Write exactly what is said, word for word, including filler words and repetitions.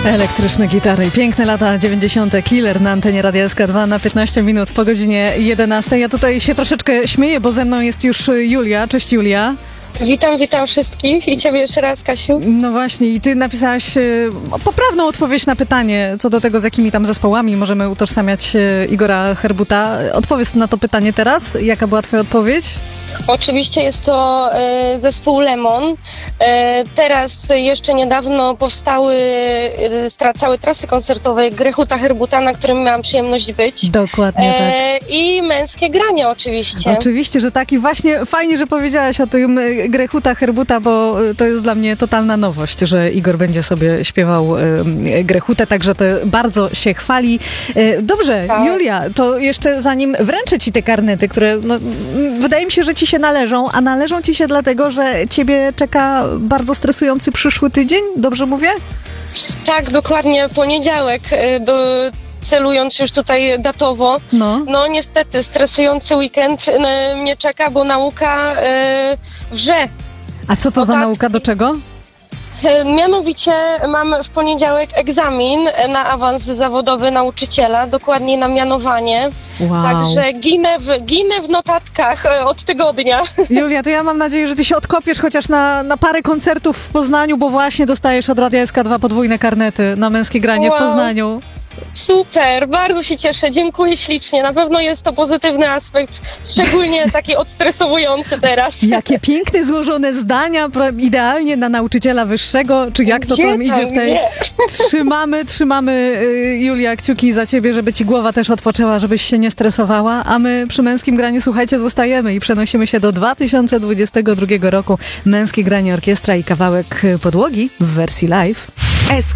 Elektryczne gitary i piękne lata dziewięćdziesiąte. Killer na antenie Radia S K dwa na piętnaście minut po godzinie jedenastej. Ja tutaj się troszeczkę śmieję, bo ze mną jest już Julia. Cześć, Julia. Witam, witam wszystkich i ciebie jeszcze raz, Kasiu. No właśnie, i ty napisałaś y, poprawną odpowiedź na pytanie co do tego, z jakimi tam zespołami możemy utożsamiać y, Igora Herbuta. Odpowiedz na to pytanie teraz. Jaka była twoja odpowiedź? Oczywiście jest to e, zespół Lemon. E, teraz jeszcze niedawno powstały, e, skracały trasy koncertowe Grechuta Herbuta, na którym miałam przyjemność być. Dokładnie tak. E, I Męskie Granie oczywiście. Oczywiście, że tak. I właśnie fajnie, że powiedziałaś o tym Grechuta Herbuta, bo to jest dla mnie totalna nowość, że Igor będzie sobie śpiewał y, Grechutę, także to bardzo się chwali. Y, dobrze, Tak. Julia, to jeszcze zanim wręczę ci te karnety, które no, wydaje mi się, że ci się należą, a należą ci się dlatego, że ciebie czeka bardzo stresujący przyszły tydzień, dobrze mówię? Tak, dokładnie, poniedziałek, e, do, celując już tutaj datowo. No. No niestety, stresujący weekend e, mnie czeka, bo nauka e, wrze. A co to O za tak. nauka, do czego? E, Mianowicie mam w poniedziałek egzamin na awans zawodowy nauczyciela, dokładnie na mianowanie. Wow. Także ginę w, ginę w notatkach e, od tygodnia. Julia, to ja mam nadzieję, że ty się odkopiesz chociaż na, na parę koncertów w Poznaniu, bo właśnie dostajesz od Radia S K dwa podwójne karnety na Męskie Granie Wow. w Poznaniu. Super, bardzo się cieszę, dziękuję ślicznie. Na pewno jest to pozytywny aspekt, szczególnie taki odstresowujący teraz. Jakie piękne, złożone zdania, pra- idealnie na nauczyciela wyższego, czy jak to Gdzie tam idzie tam, w tej... gdzie? Trzymamy, trzymamy, y, Julia, kciuki za ciebie, żeby ci głowa też odpoczęła, żebyś się nie stresowała, a my przy Męskim Graniu, słuchajcie, zostajemy i przenosimy się do dwa tysiące dwudziestego drugiego roku. Męskie Granie Orkiestra i kawałek Podłogi w wersji live.